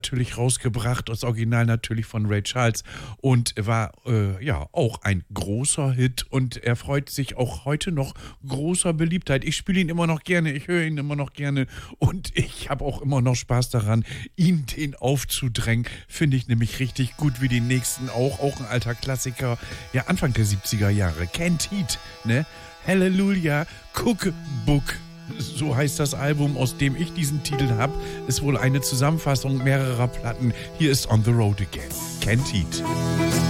natürlich rausgebracht, das Original natürlich von Ray Charles und war ja auch ein großer Hit und er freut sich auch heute noch großer Beliebtheit. Ich spiele ihn immer noch gerne, ich höre ihn immer noch gerne und ich habe auch immer noch Spaß daran, ihn den aufzudrängen. Finde ich nämlich richtig gut wie den nächsten auch ein alter Klassiker, ja Anfang der 70er Jahre. Canned Heat, ne? Hallelujah, Cookbook. So heißt das Album, aus dem ich diesen Titel habe. Ist wohl eine Zusammenfassung mehrerer Platten. Hier ist On the Road Again. Canned Heat.